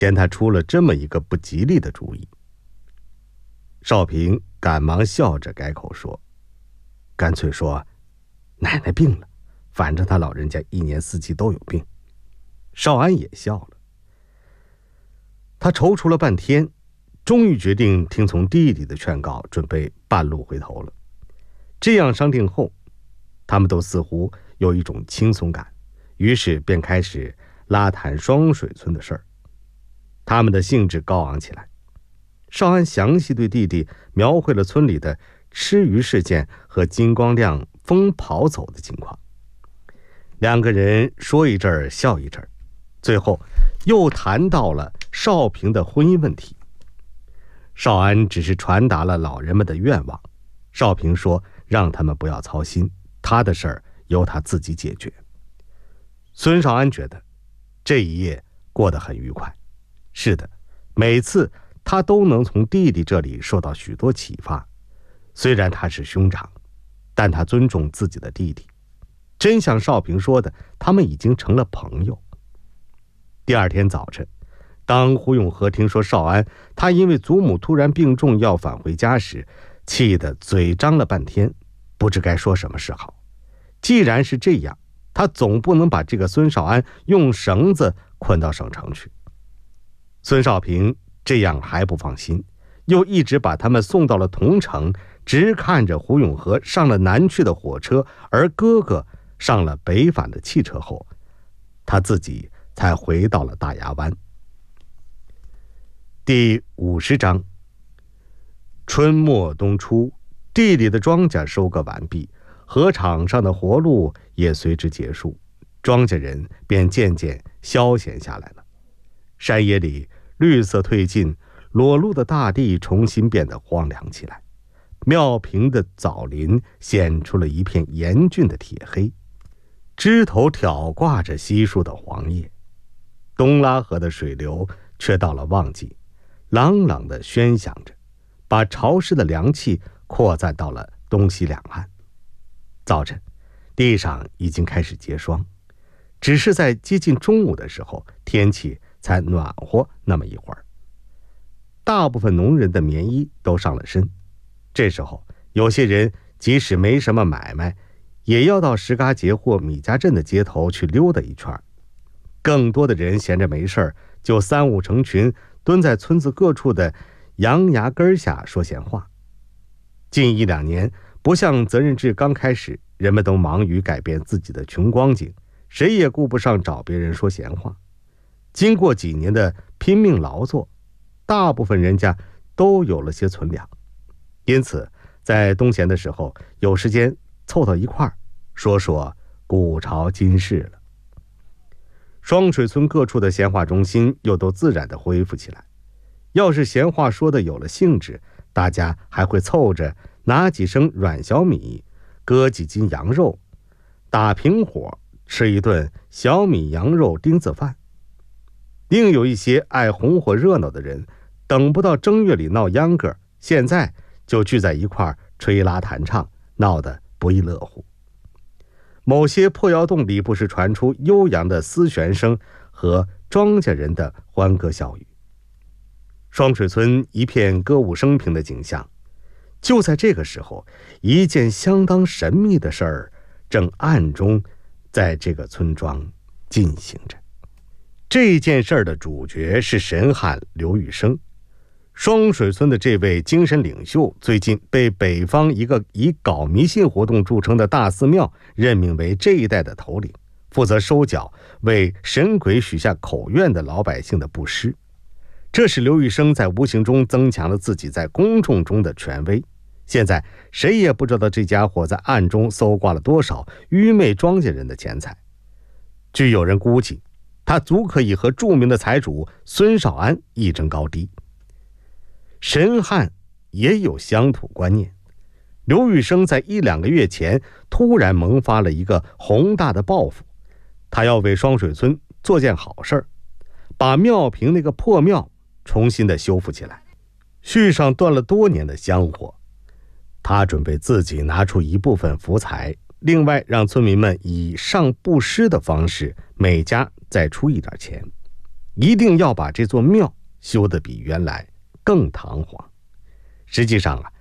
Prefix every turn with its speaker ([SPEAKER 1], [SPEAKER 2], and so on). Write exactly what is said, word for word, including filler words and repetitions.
[SPEAKER 1] 见他出了这么一个不吉利的主意。少平赶忙笑着改口说：“干脆说，奶奶病了，反正他老人家一年四季都有病。”少安也笑了。他踌躇了半天，终于决定听从弟弟的劝告，准备半路回头了。这样商定后，他们都似乎有一种轻松感，于是便开始拉谈双水村的事儿。他们的兴致高昂起来。少安详细对弟弟描绘了村里的吃鱼事件和金光亮疯跑走的情况。两个人说一阵儿笑一阵儿，最后又谈到了少平的婚姻问题。少安只是传达了老人们的愿望，少平说让他们不要操心，他的事儿由他自己解决。孙少安觉得这一夜过得很愉快。是的，每次他都能从弟弟这里受到许多启发。虽然他是兄长，但他尊重自己的弟弟。真像少平说的，他们已经成了朋友。第二天早晨，当胡永和听说少安他因为祖母突然病重要返回家时，气得嘴张了半天，不知该说什么是好。既然是这样，他总不能把这个孙少安用绳子捆到省城去。孙少平这样还不放心，又一直把他们送到了桐城，直看着胡永和上了南去的火车，而哥哥上了北返的汽车后，他自己才回到了大牙湾。第五十章。春末冬初，地里的庄稼收割完毕，河场上的活路也随之结束，庄稼人便渐渐消闲下来了。山野里绿色褪尽，裸露的大地重新变得荒凉起来。庙坪的枣林显出了一片严峻的铁黑，枝头挑挂着稀疏的黄叶。东拉河的水流却到了旺季，朗朗地喧响着，把潮湿的凉气扩散到了东西两岸。早晨，地上已经开始结霜，只是在接近中午的时候，天气才暖和那么一会儿。大部分农人的棉衣都上了身，这时候有些人即使没什么买卖，也要到石嘎节或米家镇的街头去溜达一圈。更多的人闲着没事儿，就三五成群蹲在村子各处的杨崖根下说闲话。近一两年，不像责任制刚开始，人们都忙于改变自己的穷光景，谁也顾不上找别人说闲话。经过几年的拼命劳作，大部分人家都有了些存粮，因此在冬闲的时候有时间凑到一块儿说说古朝今事了。双水村各处的闲话中心又都自然地恢复起来。要是闲话说的有了兴致，大家还会凑着拿几升软小米，割几斤羊肉，打平火吃一顿小米羊肉丁子饭。另有一些爱红火热闹的人，等不到正月里闹秧歌，现在就聚在一块儿吹拉弹唱，闹得不亦乐乎。某些破窑洞里不时传出悠扬的丝弦声和庄稼人的欢歌笑语。双水村一片歌舞升平的景象。就在这个时候，一件相当神秘的事儿正暗中在这个村庄进行着。这件事儿的主角是神汉刘玉生。双水村的这位精神领袖最近被北方一个以搞迷信活动著称的大寺庙任命为这一带的头领，负责收缴为神鬼许下口愿的老百姓的布施。这使刘玉生在无形中增强了自己在公众中的权威。现在谁也不知道这家伙在暗中搜刮了多少愚昧庄稼人的钱财。据有人估计，他足可以和著名的财主孙少安一争高低。神汉也有乡土观念。刘玉生在一两个月前突然萌发了一个宏大的抱负，他要为双水村做件好事，把庙坪那个破庙重新的修复起来，续上断了多年的香火。他准备自己拿出一部分福财，另外让村民们以上布施的方式，每家再出一点钱。 一定要把这座庙修得比原来更堂皇。实际上啊，